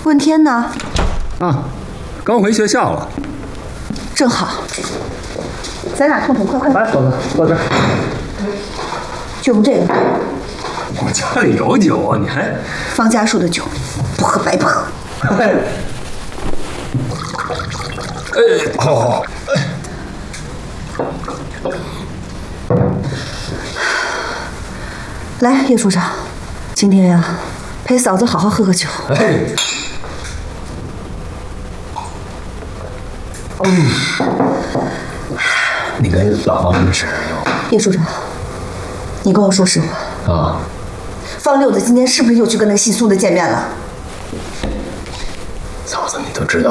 问天呢？ 啊，刚回学校了。 正好，咱俩痛痛快快。 来，嫂子，坐这儿。 就用这个。 我家里有酒啊，你还？ 方家树的酒，不喝白不喝。 好。 来，叶处长，今天呀，陪嫂子好好喝个酒。 你跟老方什么事？ 叶处长，你跟我说实话啊。 方六子今天是不是又去跟那个姓苏的见面了？ 嫂子，你都知道